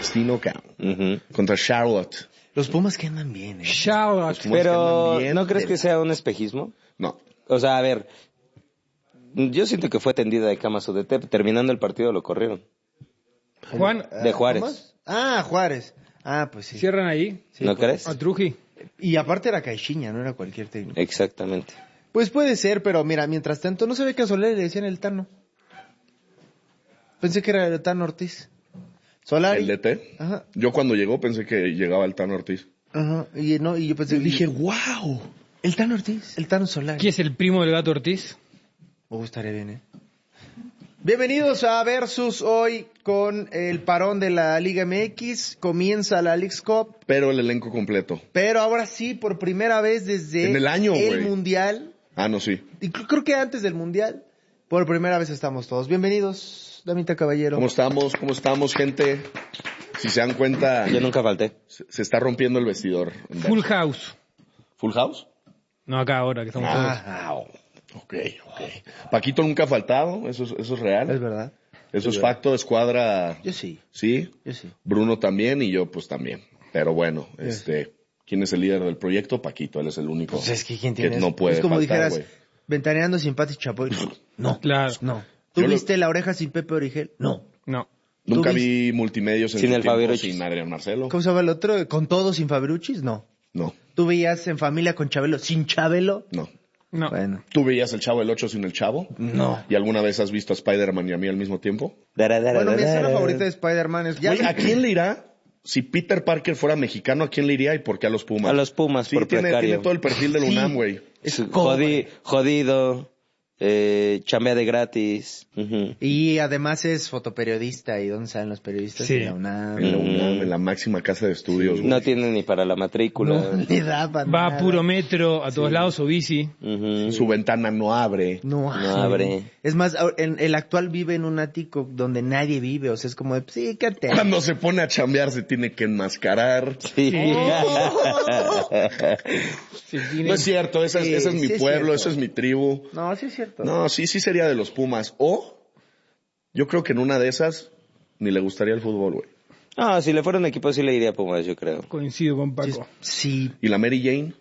destino, cabrón. Contra Charlotte. Los Pumas que andan bien, Charlotte. Pero, ¿no crees que sea un espejismo? No. O sea, a ver, yo siento que fue tendida de cama su DT. Terminando el partido lo corrieron. Juan, De Juárez. ¿Cómo? Juárez. Pues sí. cierran ahí. Sí, ¿No pues. crees? A Truji. Y aparte era Caixinha, no era cualquier técnico. Exactamente. Pues puede ser, pero mira, mientras tanto, no se ve que a Solari le decían el Tano. Pensé que era el Tano Ortiz. Solari. ¿El DT? Ajá. Yo cuando llegó pensé que llegaba el Tano Ortiz. Ajá. Y yo pensé. Y dije, wow. El Tano Ortiz. El Tano Solari. ¿Quién es el primo del Gato Ortiz? Estaría bien, Bienvenidos a Versus hoy con el parón de la Liga MX. Comienza la Leagues Cup. Pero el elenco completo. Pero ahora sí, por primera vez desde En el año, el güey. Mundial. No, sí. Y creo que antes del Mundial, por primera vez estamos todos. Bienvenidos, Damita Caballero. ¿Cómo estamos? ¿Cómo estamos, gente? Si se dan cuenta, Yo nunca falté. se está rompiendo el vestidor. Full House. ¿Full House? No, acá ahora que estamos todos. Ok. Paquito nunca ha faltado, eso es real. Es verdad. Eso es facto, escuadra. Yo sí. Sí. Yo sí. Bruno también y yo pues también. Pero bueno, ¿quién es el líder del proyecto? Paquito, él es el único Pues es que ¿quién tiene no puede es como faltar, dijeras, güey. ventaneando sin Pati Chapoy. No. Claro. No. ¿Tú viste La Oreja sin Pepe Origel? No. No. Nunca ¿Tú vi multimedios en Sin su el tiempo Fabiruchis. sin Adrián Marcelo. ¿Cómo se llama el otro? ¿Con todo sin Fabiruchis? No. No. ¿Tú veías En Familia con Chabelo sin Chabelo? No. No. Bueno. ¿Tú veías el Chavo del 8 sin el Chavo? No. ¿Y alguna vez has visto a Spider-Man y a mí al mismo tiempo? Bueno, mi escena favorita de Spider-Man es... Güey, ¿a quién le irá? Si Peter Parker fuera mexicano, ¿a quién le iría y por qué a los Pumas? A los Pumas, Sí, por tiene precario. todo el perfil del Sí. UNAM, güey. Es cobre. Jodido, chambea de gratis. Ujú. Y además es fotoperiodista. ¿Y dónde salen los periodistas? Sí. En la UNAM. En la UNAM, en la máxima casa de estudios, güey. No tiene ni para la matrícula. No le daban Va a nada. puro metro, a todos lados o bici. Ujú. Su ventana no abre. No abre. Es más, el actual vive en un ático donde nadie vive. O sea, es como de, sí, quédate. Cuando se pone a chambear se tiene que enmascarar. Sí. Sí, tiene- No es cierto, ese es mi sí es pueblo, cierto. esa es mi tribu. No, sí es cierto. No, sí sería de los Pumas. O, yo creo que en una de esas, ni le gustaría el fútbol, güey. No, si le fuera un equipo sí le iría a Pumas, yo creo. Coincido con Paco. Sí. ¿Y la Mary Jane?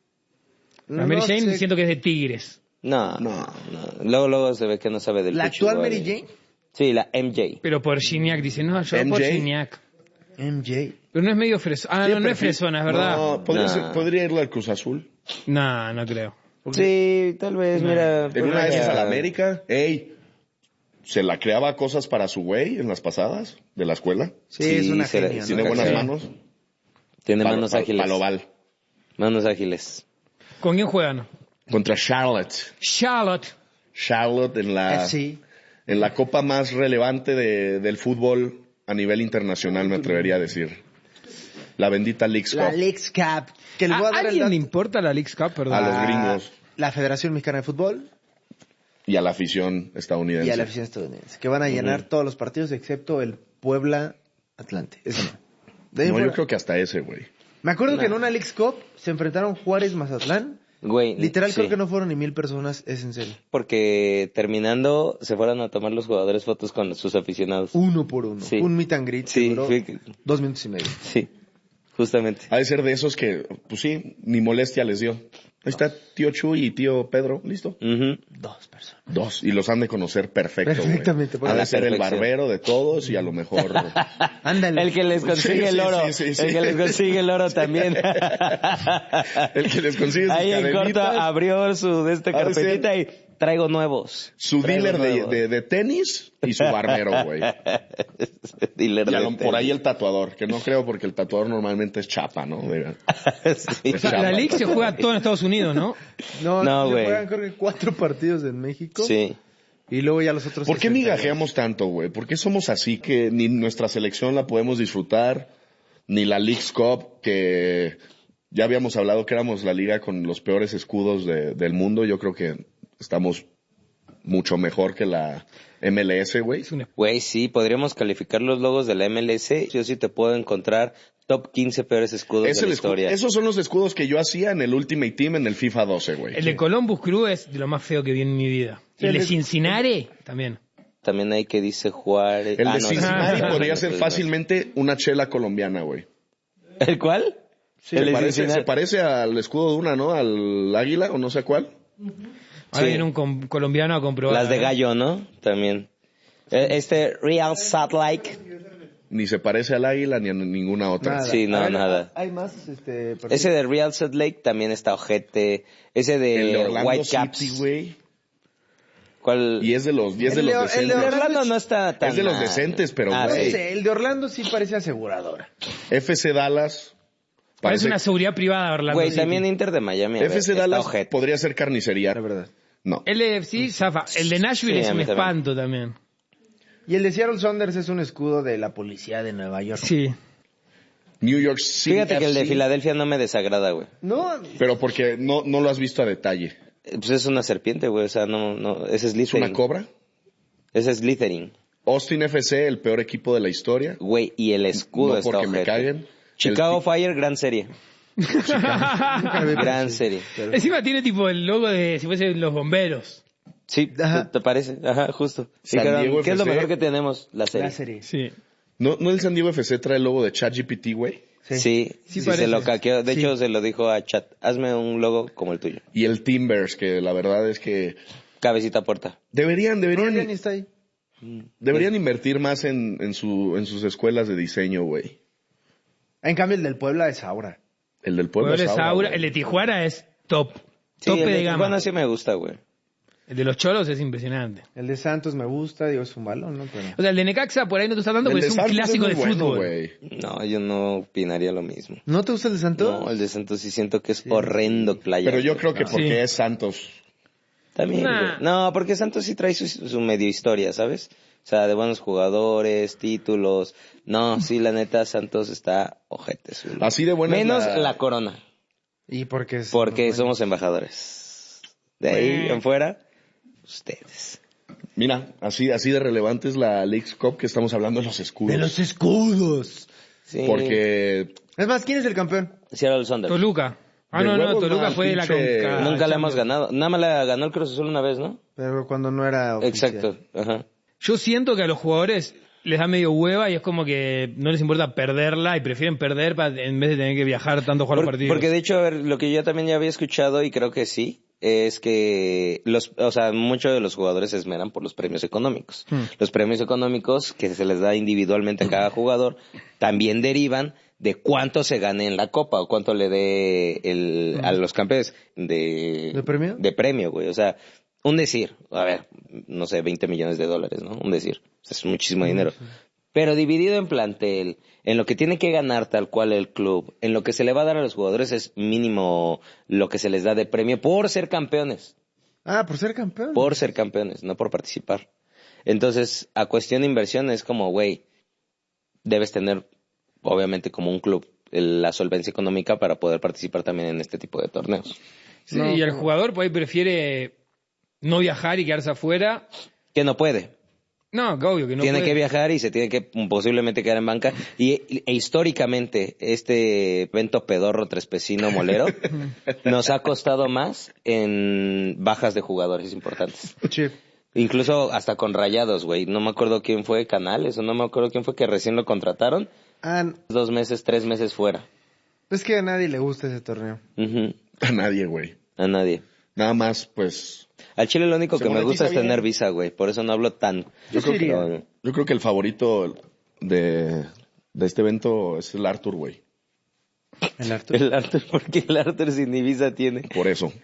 La Mary No Jane sé. siento que es de Tigres. No. Luego se ve que no sabe del ¿La pechuga, actual Mary güey. Jane? Sí, la MJ. Pero por Gignac, dice, no, yo por MJ. Gignac. MJ. Pero no es medio fresona. No es fresona, es verdad. No, podría irle al Cruz Azul. No, no creo. Sí, tal vez, mira. En una de esas a la América. Ey, ¿se la creaba cosas para su güey en las pasadas de la escuela? Sí, es una será- genia, ¿Tiene ¿no? buenas Sí. manos? Tiene manos ágiles. Paloval. Manos ágiles. ¿Con quién juegan? Contra Charlotte. Charlotte. Charlotte en la... Sí. En la copa más relevante del fútbol a nivel internacional, me atrevería a decir. La bendita Leagues La Cup. Leagues Cup. Que les voy a ¿A dar el alguien le dato. importa la Leagues Cup? Perdón. A los gringos La Federación Mexicana de Fútbol y a la afición estadounidense. y a la afición estadounidense. Que van a llenar todos los partidos excepto el Puebla-Atlante. Ese no. De ahí No, fuera- yo creo que hasta ese, güey. Me acuerdo que en una Leagues Cup se enfrentaron Juárez-Mazatlán. Güey. Literal, sí. creo que no fueron ni 1,000 personas. Es en serio. Porque terminando se fueron a tomar los jugadores fotos con sus aficionados. Uno por uno. Sí. Un meet and greet. Sí, que duró fue- 2 minutos y medio. Sí, justamente. Ha de ser de esos que, pues sí, ni molestia les dio. Ahí está tío Chuy y tío Pedro, ¿listo? Ujú. 2 personas. 2, y los han de conocer perfecto, güey. Perfectamente, por Ha de la ser el perfección. barbero de todos y a lo mejor... Ándale. El que les consigue Sí, el sí, oro. sí, sí, El sí. que les consigue el oro también. el que les consigue sus Ahí en corto cadenitas. abrió su de esta Ha de ser- carpetita y traigo nuevos. Su Traigo dealer nuevos. de tenis y su barbero, güey. Dealer Y de por tenis. ahí el tatuador, que no creo porque el tatuador normalmente es chapa, ¿no? Sí. O sea, la League se juega todo en Estados Unidos, ¿no? No, se güey. juegan creo que 4 partidos en México. Sí. Y luego ya los otros... ¿Por qué 62. migajeamos tanto, güey? ¿Por qué somos así que ni nuestra selección la podemos disfrutar, ni la Leagues Cup, que ya habíamos hablado que éramos la liga con los peores escudos del mundo? Yo creo que estamos mucho mejor que la MLS, güey. Es una... Güey, sí, podríamos calificar los logos de la MLS. Yo sí te puedo encontrar top 15 peores escudos Es de la el historia. esos son los escudos que yo hacía en el Ultimate Team en el FIFA 12, güey. El de Columbus Crew es de lo más feo que vi en mi vida. Y el de Cincinnati también. también hay que dice Juárez. El de no, Cincinnati sí. podría ser fácilmente una chela colombiana, güey. ¿El cuál? Sí, El de se Cincinnati. parece al escudo de una, ¿no? Al águila o no sé cuál. Ahora Sí. viene un colombiano a comprobar. Las de gallo, ¿no? También. Real Salt Lake. Ni se parece al águila ni a ninguna otra. Nada. Sí, no, A ver, nada. Hay más, partidos. Ese de Real Salt Lake también está ojete. Ese El de de Orlando Whitecaps. City, güey. ¿Cuál? Y es de los, y es de El los de- el decentes. de De Orlando no está tan Es de los mal. decentes, pero, Ah, No güey. sí. sé, el de Orlando sí parece aseguradora. FC Dallas. Parece una seguridad privada, Orlando. Güey, City. también Inter de Miami. A ver, FC está Dallas ojete. podría ser carnicería. La verdad. No. LFC, zafa. El de Nashville Sí, es a un mí también. espanto también. Y el de Seattle Sounders es un escudo de la policía de Nueva York. Sí. New York City. Fíjate que el de FC, Filadelfia no me desagrada, güey. No, Pero porque no lo has visto a detalle. Pues es una serpiente, güey. O sea, no, ese es ¿Es Slytherin. una cobra? Ese es Slytherin. Austin FC, el peor equipo de la historia. Güey, y el escudo No está porque me ojete. caguen. Chicago El Fire, gran serie. Gran serie. Encima tiene tipo el logo de si fuesen los bomberos. Sí, Ajá. ¿te parece? Ajá, justo. San Dijeron, Diego ¿qué es lo FC? mejor que tenemos? La serie. la serie. Sí. ¿No el San Diego FC trae el logo de ChatGPT, güey? Sí, Sí sí, parece. se lo caqueó. De Sí. hecho, se lo dijo a Chat. Hazme un logo como el tuyo. Y el Timbers, que la verdad es que Cabecita puerta. No, ya ni deberían está ahí. invertir más en sus escuelas de diseño, güey. En cambio, el del Puebla es Aura. El del pueblo Puebla es es Aura, Aura. güey. El de Tijuana es top. Sí, Tope el de gama. Tijuana sí me gusta, güey. El de los Cholos es impresionante. El de Santos me gusta, digo, es un balón, ¿no? Pero... O sea, el de Necaxa por ahí no te está dando El porque de es un Santos clásico muy de bueno, fútbol. güey. No, yo no opinaría lo mismo. ¿No te gusta el de Santos? No, el de Santos sí siento que es horrendo playa. Pero yo creo que porque Sí. es Santos. También, Nah. güey. No, porque Santos sí trae su medio historia, ¿sabes? O sea, de buenos jugadores, títulos. No, sí, la neta, Santos está ojete. Así de buena es Menos la- la corona. ¿Y por qué? Porque somos embajadores. De ahí en fuera, ustedes. Mira, así de relevante es la Leagues Cup que estamos hablando de los escudos. ¡De los escudos! Sí. Porque Es más, ¿quién es el campeón? Seattle Sounders. Toluca. Ah, De no, huevos, Toluca man, fue de la pinche- Conca. Nunca la hemos Champions. ganado. Nada más la ganó el Cruz Azul una vez, ¿no? Pero cuando no era oficial. Exacto. Ajá. Yo siento que a los jugadores les da medio hueva y es como que no les importa perderla y prefieren perder en vez de tener que viajar tanto a jugar los partidos. Porque de hecho, a ver, lo que yo también ya había escuchado y creo que sí, es que muchos de los jugadores se esmeran por los premios económicos. Los premios económicos que se les da individualmente a cada jugador también derivan de cuánto se gane en la copa o cuánto le dé a los campeones ¿De premio? De premio, güey. O sea, un decir, a ver, no sé, 20 millones de dólares, ¿no? Un decir. O sea, es muchísimo dinero. Pero dividido en plantel, en lo que tiene que ganar tal cual el club, en lo que se le va a dar a los jugadores es mínimo lo que se les da de premio por ser campeones. Ah, por ser campeón. Por ser campeones, no por participar. Entonces, a cuestión de inversión es como, güey, debes tener, obviamente como un club, la solvencia económica para poder participar también en este tipo de torneos. Sí, y el jugador por ahí prefiere no viajar y quedarse afuera. Que no puede. No, que obvio que no Tiene puede. que viajar y se tiene que posiblemente quedar en banca. E históricamente, este evento pedorro trespecino molero nos ha costado más en bajas de jugadores importantes. Sí. Incluso hasta con Rayados, güey. No me acuerdo quién fue, Canales, o no me acuerdo quién fue que recién lo contrataron. Ah, 2 meses, 3 meses fuera. es que a nadie le gusta ese torneo. Ujú. a nadie, güey. A nadie. Nada más, pues, Al Chile lo único Se que me gusta monetiza es tener bien. visa, güey. Por eso no hablo tan. Yo sí iría. Pero- yo creo que el favorito de este evento es el Arthur, güey. El Arturo. El Arthur, porque el Arthur sin ni visa tiene. Por eso.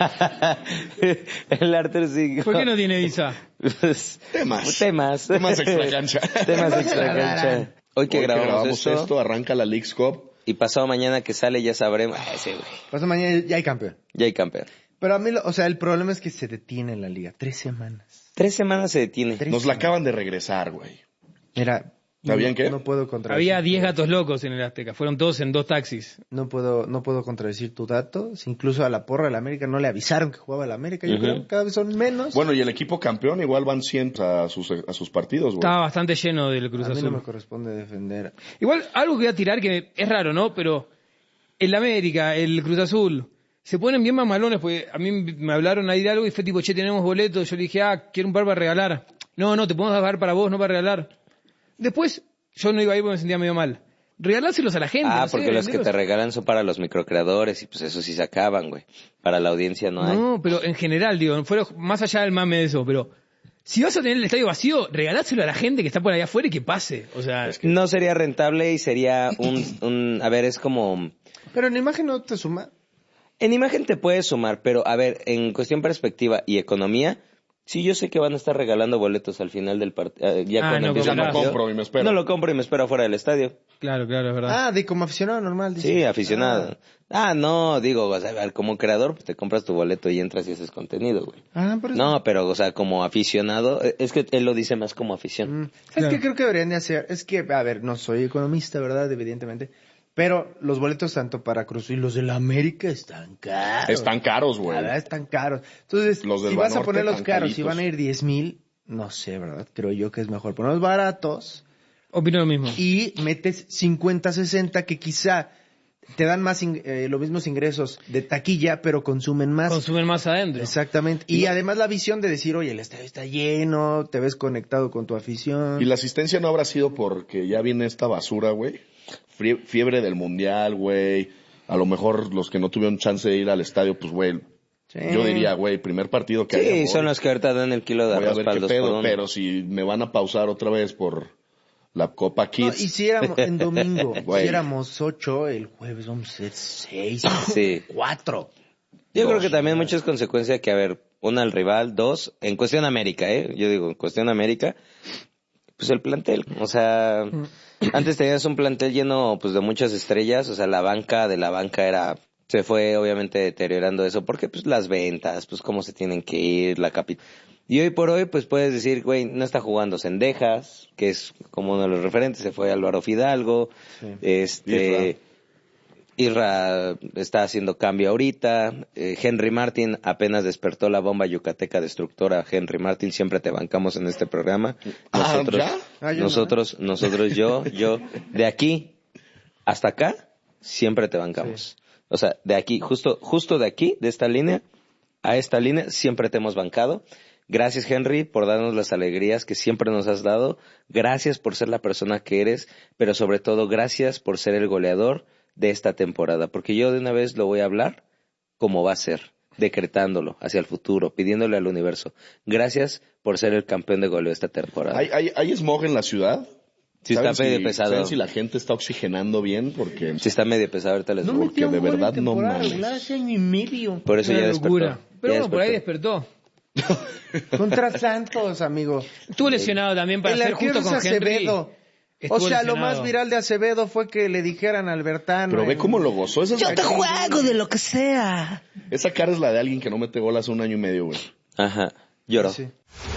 El Arthur sí. ¿Por qué no tiene visa? Pues, Temas. Temas. Temas extra cancha. Temas extra cancha. Hoy que Hoy grabamos, esto, arranca la Leagues Cup. y pasado mañana que sale ya sabremos. Ah, sí, güey. Pasa mañana ya hay campeón. Ya hay campeón. Pero a mí, o sea, el problema es que se detiene la liga. 3 semanas. 3 semanas se detiene. Nos la acaban de regresar, güey. Mira. ¿Sabían qué? No puedo contradecir. Había 10 gatos locos en el Azteca. Fueron todos en 2 taxis. No puedo contradecir tu dato. Si incluso a la porra de la América no le avisaron que jugaba la América. Yo creo que cada vez son menos. Bueno, y el equipo campeón igual van 100 a sus partidos, güey. Estaba bastante lleno del Cruz a mí Azul. no me corresponde defender. Igual, algo que voy a tirar que es raro, ¿no? Pero el América, el Cruz Azul, se ponen bien mamalones porque a mí me hablaron ahí de algo y fue tipo, che, tenemos boletos. Yo le dije, quiero un par para regalar. No, te podemos dar para vos, no para regalar. Después, yo no iba a ir porque me sentía medio mal. Regalárselos a la gente. Ah, no sé, porque los que venderlos. te regalan son para los microcreadores y pues eso sí se acaban, güey. Para la audiencia no hay. No, pero en general, digo, fuera, más allá del mame de eso, pero si vas a tener el estadio vacío, regaláselo a la gente que está por allá afuera y que pase. O sea, No sería rentable y sería a ver, es como... Pero en imagen no te suma. En imagen te puedes sumar, pero a ver, en cuestión perspectiva y economía, sí yo sé que van a estar regalando boletos al final del partido. No, Ya no compro y me espero. No lo compro y me espero afuera del estadio. claro, es verdad. Ah, de como aficionado normal. dice. Sí, aficionado. No, digo, o sea, a ver, como creador, pues te compras tu boleto y entras y haces contenido, güey. Por eso. No, pero, o sea, como aficionado, es que él lo dice más como afición. ¿Sabes qué creo que deberían de hacer? Es que, a ver, no soy economista, ¿verdad? Evidentemente. Pero los boletos tanto para Cruz y los de la América están caros. Están caros, La güey. verdad están caros. Entonces, Los del si vas a Banorte ponerlos tan caros y caritos. van a ir 10,000, no sé, ¿verdad? Creo yo que es mejor ponerlos baratos Opino lo mismo. y metes 50, 60 que quizá te dan más los mismos ingresos de taquilla, pero consumen más. Consumen más adentro. Exactamente. Y además la visión de decir, oye, el estadio está lleno, te ves conectado con tu afición. Y la asistencia no habrá sido porque ya viene esta basura, güey. Fiebre del mundial, güey. A lo mejor los que no tuvieron chance de ir al estadio, pues, güey. Sí. Yo diría, güey, primer partido que haya, Sí, voy. son los que ahorita dan el kilo de Voy a arroz ver para qué el 2 pedo, por 1. pero si me van a pausar otra vez por la Copa No, Kids. y si éramos en domingo, Güey. si éramos 8, el jueves vamos a ser 6, Sí. 4. Yo creo que también muchas consecuencias que, a ver, una al rival, dos, en cuestión América, yo digo, en cuestión América, pues el plantel, o sea, antes tenías un plantel lleno, pues, de muchas estrellas, o sea, la banca de la banca se fue obviamente deteriorando eso, porque, pues, las ventas, pues, cómo se tienen que ir, la capital. Y hoy por hoy, pues, puedes decir, güey, no está jugando Cendejas, que es como uno de los referentes, se fue Álvaro Fidalgo, Irra está haciendo cambio ahorita. Henry Martin apenas despertó la bomba yucateca destructora. Henry Martin, siempre te bancamos en este programa. Yo, de aquí hasta acá, siempre te bancamos. Sí. O sea, de aquí, justo de aquí, de esta línea, a esta línea, siempre te hemos bancado. Gracias, Henry, por darnos las alegrías que siempre nos has dado. Gracias por ser la persona que eres, pero sobre todo, gracias por ser el goleador de esta temporada, porque yo de una vez lo voy a hablar como va a ser, decretándolo hacia el futuro, pidiéndole al universo. Gracias por ser el campeón de goleo esta temporada. ¿Hay smog en la ciudad? Sí, está medio pesado. ¿Saben si la gente está oxigenando bien? Porque sí está medio pesado ahorita el smog. Porque de verdad no mames. Hace año y medio. Por eso ya locura. despertó. Pero ya bueno, por ahí despertó. Contra Santos, amigo. Estuvo lesionado también para ser justo con Acevedo. Henry. O sea, lo más viral de Acevedo fue que le dijeran a Albertano. Pero ve cómo lo gozó. Esa es Yo te juego de lo que sea. Esa cara es la de alguien que no mete gol hace 1 año y medio, güey. Ajá, lloró. Sí.